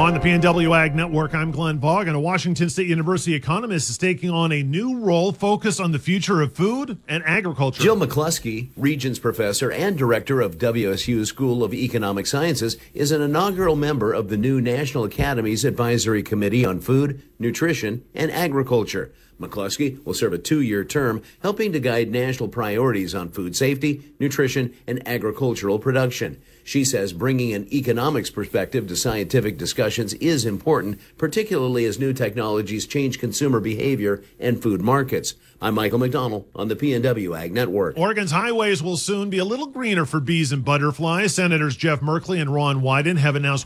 On the PNW Ag Network, I'm Glenn Vaughn, and a Washington State University economist is taking on a new role focused on the future of food and agriculture. Jill McCluskey, Regents Professor and Director of WSU School of Economic Sciences, is an inaugural member of the new National Academy's Advisory Committee on Food, Nutrition, and Agriculture. McCluskey will serve a 2-year term, helping to guide national priorities on food safety, nutrition, and agricultural production. She says bringing an economics perspective to scientific discussions is important, particularly as new technologies change consumer behavior and food markets. I'm Michael McDonald on the PNW Ag Network. Oregon's highways will soon be a little greener for bees and butterflies. Senators Jeff Merkley and Ron Wyden have announced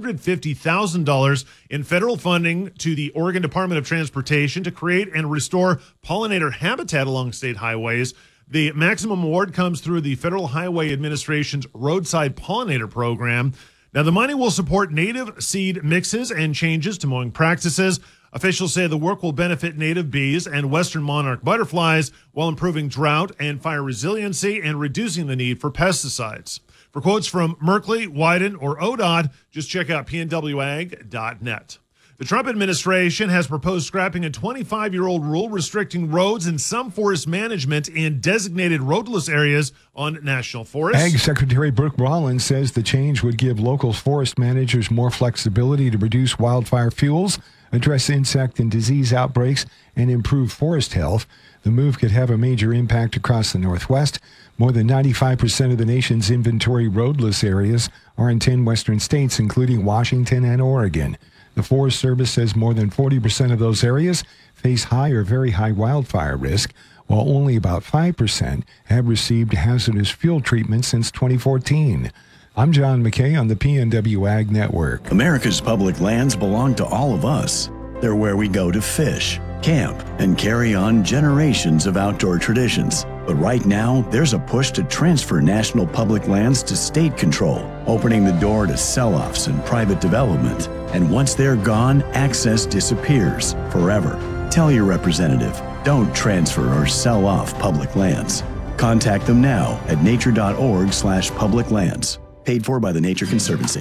$150,000 in federal funding to the Oregon Department of Transportation to create and restore pollinator habitat along state highways. The maximum award comes through the Federal Highway Administration's Roadside Pollinator Program. Now, the money will support native seed mixes and changes to mowing practices. Officials say the work will benefit native bees and western monarch butterflies while improving drought and fire resiliency and reducing the need for pesticides. For quotes from Merkley, Wyden, or ODOT, just check out pnwag.net. The Trump administration has proposed scrapping a 25-year-old rule restricting roads and some forest management in designated roadless areas on national forests. Ag Secretary Brooke Rollins says the change would give local forest managers more flexibility to reduce wildfire fuels, address insect and disease outbreaks, and improve forest health. The move could have a major impact across the Northwest. More than 95% of the nation's inventory roadless areas are in 10 western states, including Washington and Oregon. The Forest Service says more than 40% of those areas face high or very high wildfire risk, while only about 5% have received hazardous fuel treatment since 2014. I'm John McKay on the PNW Ag Network. America's public lands belong to all of us. They're where we go to fish, camp, and carry on generations of outdoor traditions. But right now, there's a push to transfer national public lands to state control, opening the door to sell-offs and private development. And once they're gone, access disappears forever. Tell your representative, don't transfer or sell off public lands. Contact them now at nature.org/public lands. Paid for by the Nature Conservancy.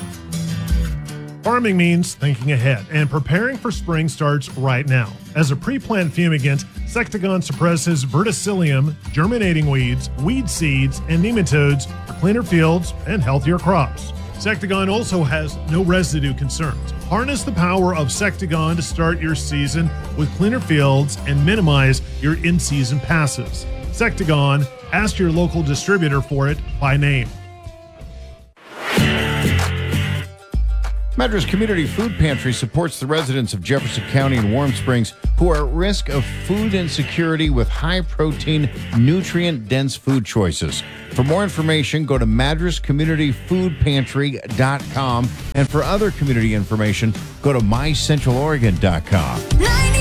Farming means thinking ahead, and preparing for spring starts right now. As a pre-plant fumigant, Sectagon suppresses verticillium, germinating weeds, weed seeds, and nematodes for cleaner fields and healthier crops. Sectagon also has no residue concerns. Harness the power of Sectagon to start your season with cleaner fields and minimize your in-season passes. Sectagon, ask your local distributor for it by name. Madras Community Food Pantry supports the residents of Jefferson County and Warm Springs who are at risk of food insecurity with high-protein, nutrient-dense food choices. For more information, go to madrascommunityfoodpantry.com. And for other community information, go to mycentraloregon.com.